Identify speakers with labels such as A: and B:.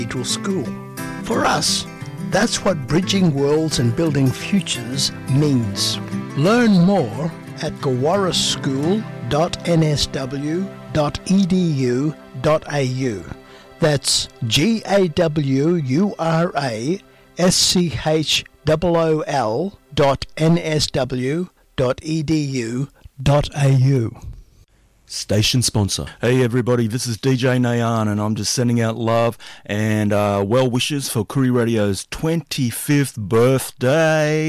A: Cathedral School. For us, that's what bridging worlds and building futures means. Learn more at gawaraschools.nsw.edu.au. That's GAWURASCHOOL.nsw.edu.au.
B: Station sponsor. Hey everybody, this is DJ Nayan and I'm just sending out love and well wishes for Koori Radio's 25th birthday.